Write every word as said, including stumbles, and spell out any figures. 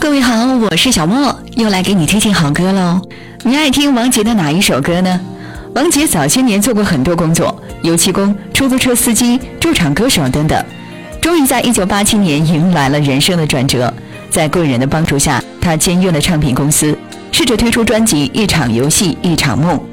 各位好，我是小莫，又来给你推荐好歌喽。你爱听王杰的哪一首歌呢？王杰早些年做过很多工作，油漆工、出租车司机、驻场歌手等等，终于在一九八七年迎来了人生的转折。在贵人的帮助下，他签约了唱片公司，试着推出专辑《一场游戏一场梦》。